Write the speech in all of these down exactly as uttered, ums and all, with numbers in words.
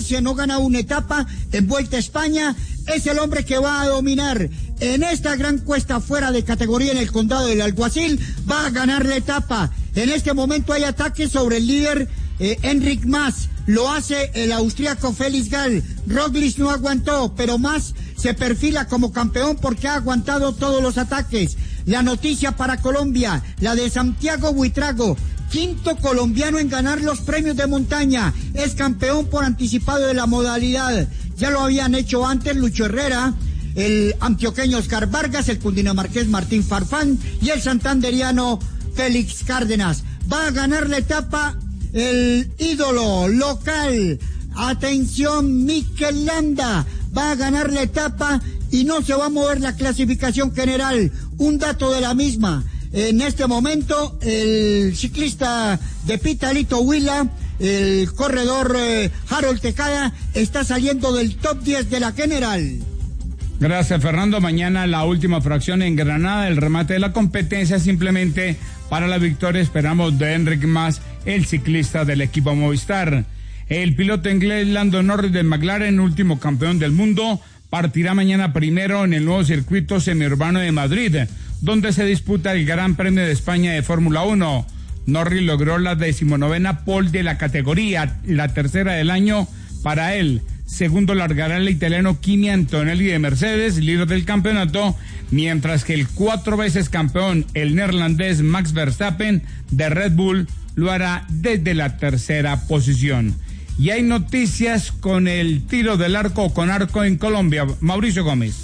dice no gana una etapa en Vuelta a España, es el hombre que va a dominar en esta gran cuesta fuera de categoría en el condado del Alguacil, va a ganar la etapa. En este momento hay ataques sobre el líder eh, Enric Mas, lo hace el austríaco Felix Gall. Roglic no aguantó, pero Mas se perfila como campeón porque ha aguantado todos los ataques. La noticia para Colombia, la de Santiago Buitrago, quinto colombiano en ganar los premios de montaña, es campeón por anticipado de la modalidad. Ya lo habían hecho antes Lucho Herrera, el antioqueño Oscar Vargas, el cundinamarqués Martín Farfán y el santanderiano Félix Cárdenas. Va a ganar la etapa el ídolo local, atención, Mikel Landa, va a ganar la etapa y no se va a mover la clasificación general. Un dato de la misma, en este momento el ciclista de Pitalito Huila, el corredor eh, Harold Tejada, está saliendo del top diez de la general. Gracias, Fernando. Mañana la última fracción en Granada, el remate de la competencia simplemente para la victoria esperamos de Enric Mas, el ciclista del equipo Movistar. El piloto inglés Lando Norris de McLaren, último campeón del mundo, partirá mañana primero en el nuevo circuito semiurbano de Madrid, donde se disputa el Gran Premio de España de Fórmula uno. Norris logró la decimonovena pole de la categoría, la tercera del año para él. Segundo largará el italiano Kimi Antonelli de Mercedes, líder del campeonato, mientras que el cuatro veces campeón, el neerlandés Max Verstappen de Red Bull, lo hará desde la tercera posición. Y hay noticias con el tiro del arco con arco en Colombia. Mauricio Gómez.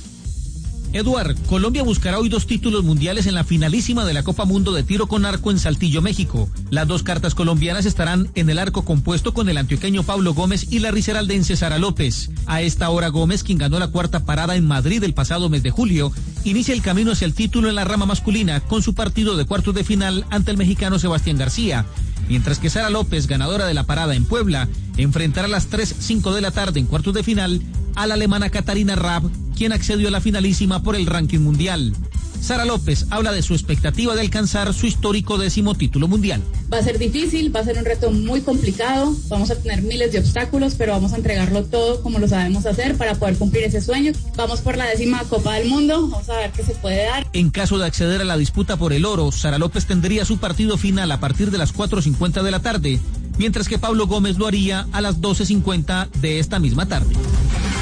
Eduard, Colombia buscará hoy dos títulos mundiales en la finalísima de la Copa Mundo de Tiro con Arco en Saltillo, México. Las dos cartas colombianas estarán en el arco compuesto con el antioqueño Pablo Gómez y la risaraldense Sara López. A esta hora Gómez, quien ganó la cuarta parada en Madrid el pasado mes de julio, inicia el camino hacia el título en la rama masculina con su partido de cuartos de final ante el mexicano Sebastián García. Mientras que Sara López, ganadora de la parada en Puebla, enfrentará a las tres cinco de la tarde en cuartos de final a la alemana Katarina Raab, quien accedió a la finalísima por el ranking mundial. Sara López habla de su expectativa de alcanzar su histórico décimo título mundial. Va a ser difícil, va a ser un reto muy complicado, vamos a tener miles de obstáculos, pero vamos a entregarlo todo como lo sabemos hacer para poder cumplir ese sueño. Vamos por la décima Copa del Mundo, vamos a ver qué se puede dar. En caso de acceder a la disputa por el oro, Sara López tendría su partido final a partir de las cuatro cincuenta de la tarde, mientras que Pablo Gómez lo haría a las doce cincuenta de esta misma tarde.